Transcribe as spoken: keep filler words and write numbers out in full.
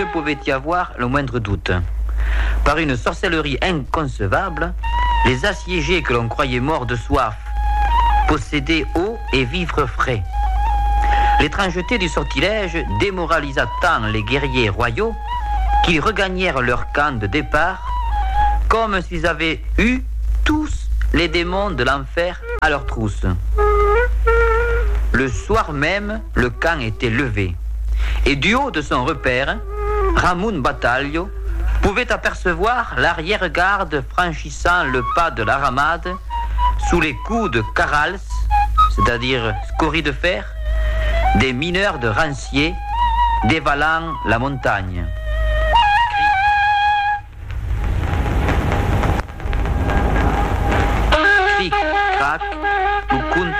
ne pouvait y avoir le moindre doute. Par une sorcellerie inconcevable, les assiégés que l'on croyait morts de soif possédaient eau et vivres frais. L'étrangeté du sortilège démoralisa tant les guerriers royaux qu'ils regagnèrent leur camp de départ comme s'ils avaient eu tous les démons de l'enfer à leur trousse. Le soir même, le camp était levé. Et du haut de son repère, Ramoun Bataglio pouvait apercevoir l'arrière-garde franchissant le pas de la ramade sous les coups de carals, c'est-à-dire scories de fer, des mineurs de Rancier dévalant la montagne.